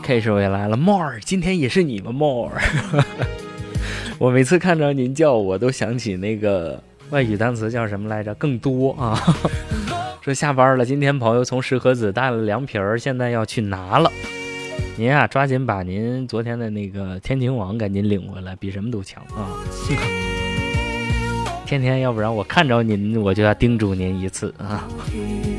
K 师傅也来了，more，今天也是你们 more。我每次看着您叫我都想起那个外语单词叫什么来着？更多啊。说下班了，今天朋友从石河子带了凉皮儿，现在要去拿了。您啊，抓紧把您昨天的那个天晴王赶紧领回来，比什么都强啊！天天，要不然我看着您，我就要叮嘱您一次啊。